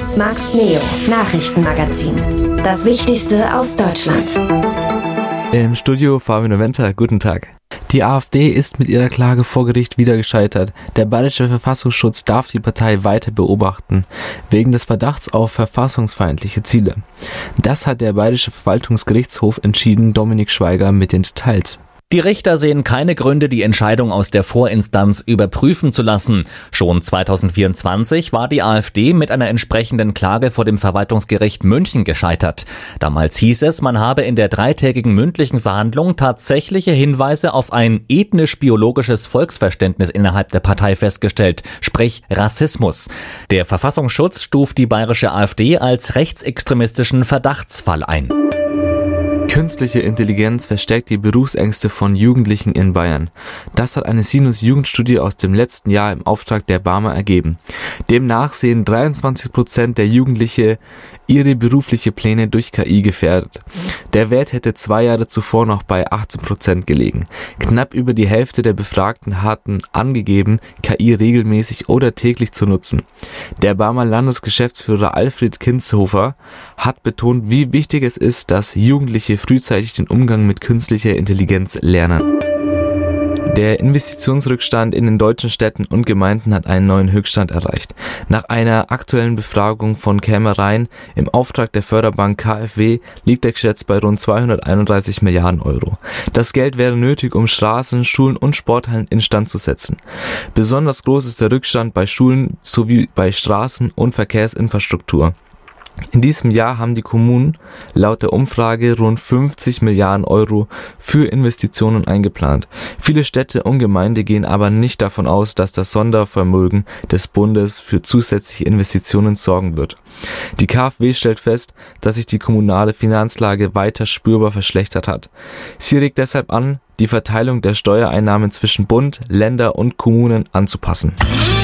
Max Neo, Nachrichtenmagazin. Das Wichtigste aus Deutschland. Im Studio Fabian Noventa, guten Tag. Die AfD ist mit ihrer Klage vor Gericht wieder gescheitert. Der Bayerische Verfassungsschutz darf die Partei weiter beobachten, wegen des Verdachts auf verfassungsfeindliche Ziele. Das hat der Bayerische Verwaltungsgerichtshof entschieden, Dominik Schweiger mit den Details. Die Richter sehen keine Gründe, die Entscheidung aus der Vorinstanz überprüfen zu lassen. Schon 2024 war die AfD mit einer entsprechenden Klage vor dem Verwaltungsgericht München gescheitert. Damals hieß es, man habe in der dreitägigen mündlichen Verhandlung tatsächliche Hinweise auf ein ethnisch-biologisches Volksverständnis innerhalb der Partei festgestellt, sprich Rassismus. Der Verfassungsschutz stuft die bayerische AfD als rechtsextremistischen Verdachtsfall ein. Künstliche Intelligenz verstärkt die Berufsängste von Jugendlichen in Bayern. Das hat eine Sinus-Jugendstudie aus dem letzten Jahr im Auftrag der BAMA ergeben. Demnach sehen 23% der Jugendliche ihre berufliche Pläne durch KI gefährdet. Der Wert hätte 2 Jahre zuvor noch bei 18% gelegen. Knapp über die Hälfte der Befragten hatten angegeben, KI regelmäßig oder täglich zu nutzen. Der BAMA Landesgeschäftsführer Alfred Kinzhofer hat betont, wie wichtig es ist, dass Jugendliche frühzeitig den Umgang mit künstlicher Intelligenz lernen. Der Investitionsrückstand in den deutschen Städten und Gemeinden hat einen neuen Höchststand erreicht. Nach einer aktuellen Befragung von Kämmereien im Auftrag der Förderbank KfW liegt er geschätzt bei rund 231 Milliarden Euro. Das Geld wäre nötig, um Straßen, Schulen und Sporthallen instand zu setzen. Besonders groß ist der Rückstand bei Schulen sowie bei Straßen- und Verkehrsinfrastruktur. In diesem Jahr haben die Kommunen laut der Umfrage rund 50 Milliarden Euro für Investitionen eingeplant. Viele Städte und Gemeinden gehen aber nicht davon aus, dass das Sondervermögen des Bundes für zusätzliche Investitionen sorgen wird. Die KfW stellt fest, dass sich die kommunale Finanzlage weiter spürbar verschlechtert hat. Sie regt deshalb an, die Verteilung der Steuereinnahmen zwischen Bund, Länder und Kommunen anzupassen.